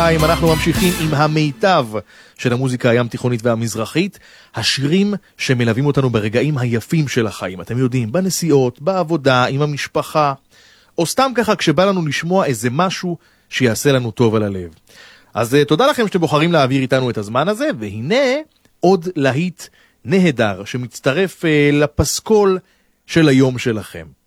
2, אנחנו ממשיכים עם המיטב של המוזיקה הים תיכונית והמזרחית, השירים שמלווים אותנו ברגעים היפים של החיים, אתם יודעים, בנסיעות, בעבודה, עם המשפחה, או סתם ככה כשבא לנו לשמוע איזה משהו שיעשה לנו טוב על הלב. אז תודה לכם שאתם בוחרים להעביר איתנו את הזמן הזה, והנה עוד להיט נהדר שמצטרף לפסקול של היום שלכם.